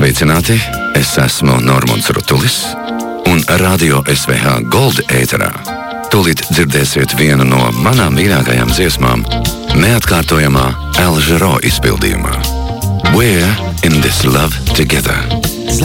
Sveicināti, es esmu Normunds Rutulis, un Radio SVH Gold ēterā tūlīt dzirdēsiet vienu no manām mīļākajām dziesmām neatkārtojamā Al Jarreau izpildījumā. We're in this love together.